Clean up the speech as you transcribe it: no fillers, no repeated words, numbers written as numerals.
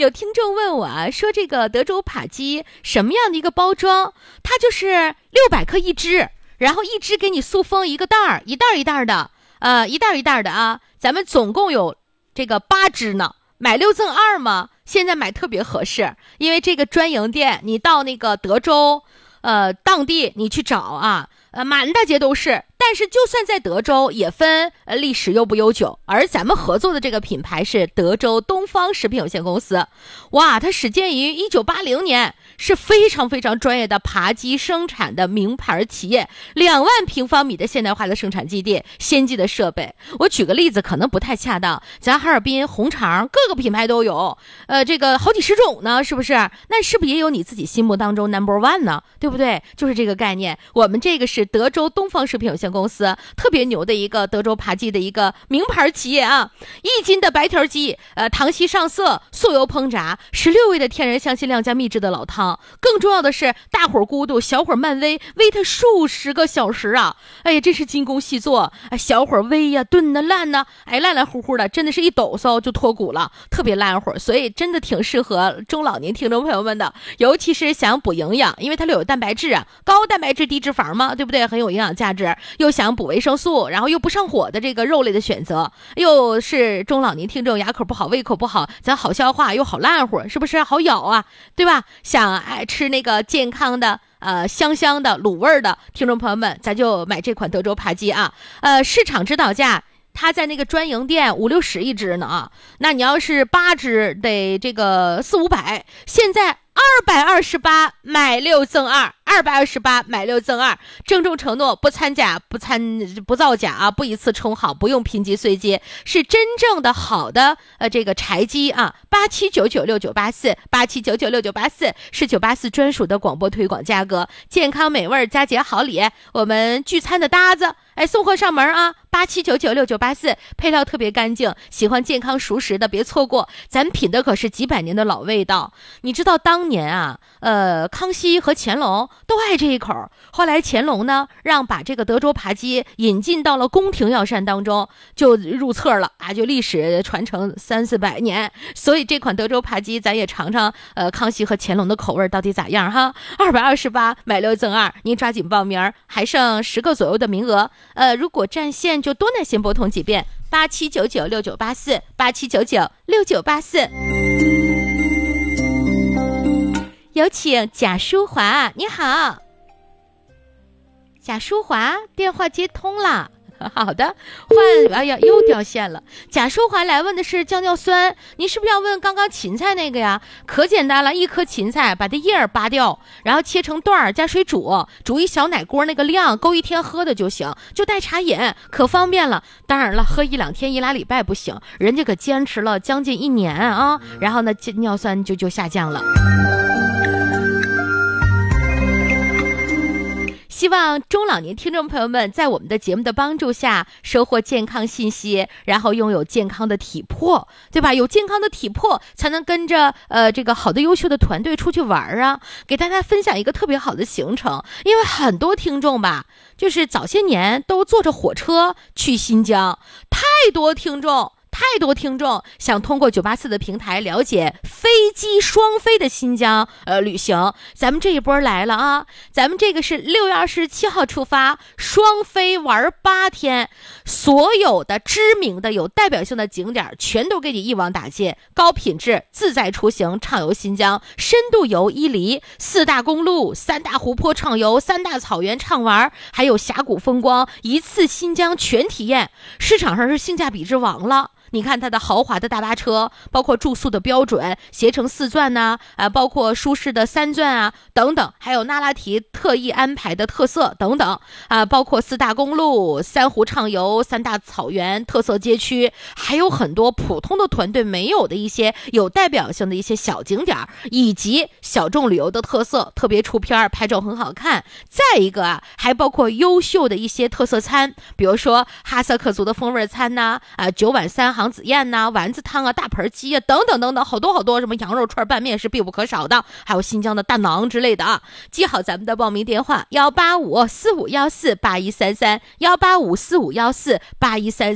有听众问我啊，说这个德州扒鸡什么样的一个包装？它就是600克一只，然后一只给你塑封一个袋儿，一袋一袋的，一袋一袋的啊。咱们总共有这个8只呢，买6赠2嘛。现在买特别合适，因为这个专营店，你到那个德州，当地你去找啊，满大街都是。但是就算在德州也分历史悠不悠久，而咱们合作的这个品牌是德州东方食品有限公司。哇，它始建于1980年，是非常非常专业的扒鸡生产的名牌企业，2万平方米的现代化的生产基地，先进的设备。我举个例子可能不太恰当，咱哈尔滨红肠各个品牌都有，这个好几十种呢，是不是？那是不是也有你自己心目当中 No.1 呢？对不对？就是这个概念。我们这个是德州东方食品有限公司特别牛的一个德州扒鸡的一个名牌企业啊！1斤的白条鸡，糖稀上色，素油烹炸，16味的天然香辛料加秘制的老汤。更重要的是，大火咕嘟，小火慢煨，煨它数十个小时啊！哎呀，真是精工细作，小火煨呀，炖呢，烂呢，烂烂乎乎的，真的是一抖擞就脱骨了，特别烂火，所以真的挺适合中老年听众朋友们的，尤其是想补营养，因为它里有蛋白质啊，高蛋白质低脂肪嘛，对不对？很有营养价值，又想补维生素，然后又不上火的这个肉类的选择，又是中老年听众牙口不好，胃口不好，咱好消化又好烂乎，是不是好咬啊？对吧？想吃那个健康的香香的卤味的听众朋友们，咱就买这款德州扒鸡啊。市场指导价它在那个专营店5-60一只呢啊，那你要是8只得这个400-500，现在228买6赠2，228买6赠2，郑重承诺不掺假，不造假啊，不以次充好，不用拼机碎机，是真正的好的这个柴鸡啊，87996984，87996984是984专属的广播推广价格，健康美味佳节好礼，我们聚餐的搭子，送货上门啊，87996984，配料特别干净，喜欢健康熟食的别错过，咱品的可是几百年的老味道。你知道当年啊，康熙和乾隆都爱这一口，后来乾隆呢，让把这个德州扒鸡引进到了宫廷药膳当中，就入册了啊，就历史传承300-400年。所以这款德州扒鸡，咱也尝尝康熙和乾隆的口味到底咋样哈？228买6赠2，您抓紧报名，还剩10个左右的名额。如果占线就多耐心拨通几遍，87996984，87996984。有请贾淑华，你好，贾淑华，电话接通了。好的，哎呀，又掉线了。贾淑华来问的是降尿酸，您是不是要问刚刚芹菜那个呀？可简单了，一颗芹菜把它叶儿扒掉，然后切成段儿，加水煮一小奶锅那个量，够1天喝的就行，就带茶饮，可方便了。当然了，喝1-2天、1俩礼拜不行，人家可坚持了将近1年啊，然后呢，尿酸就下降了。希望中老年听众朋友们在我们的节目的帮助下收获健康信息，然后拥有健康的体魄，对吧？有健康的体魄才能跟着这个好的优秀的团队出去玩啊。给大家分享一个特别好的行程，因为很多听众吧，就是早些年都坐着火车去新疆，太多听众想通过984的平台了解飞机双飞的新疆旅行，咱们这一波来了啊！咱们这个是6月27号出发，双飞玩8天，所有的知名的有代表性的景点全都给你一网打尽，高品质自在出行，畅游新疆，深度游伊犁，4大公路，3大湖泊畅游，3大草原畅玩，还有峡谷风光，一次新疆全体验，市场上是性价比之王了。你看它的豪华的大巴车，包括住宿的标准携程4钻呐，包括舒适的3钻啊等等，还有那拉提特意安排的特色等等啊，包括4大公路、3湖畅游、3大草原特色街区，还有很多普通的团队没有的一些有代表性的一些小景点，以及小众旅游的特色，特别出片拍照很好看。再一个啊，还包括优秀的一些特色餐，比如说哈萨克族的风味餐呐，9碗3行子宴呐，丸子汤啊，大盆鸡啊，等等等等，好多什么羊肉串拌面是必不可少的，还有新疆的大馕之类的啊。记好咱们的报名电话：18545148133，18545148133。